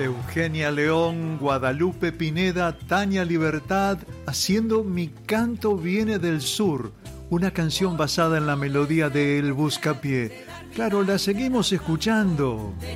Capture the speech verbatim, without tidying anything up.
Eugenia León, Guadalupe Pineda, Tania Libertad, haciendo Mi canto viene del sur, una canción basada en la melodía de El Buscapié. Claro, la seguimos escuchando.